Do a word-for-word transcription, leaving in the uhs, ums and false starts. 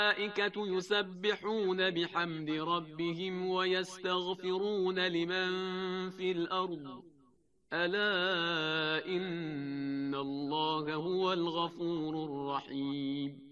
الملائكة يسبحون بحمد ربهم ويستغفرون لمن في الأرض ألا إن الله هو الغفور الرحيم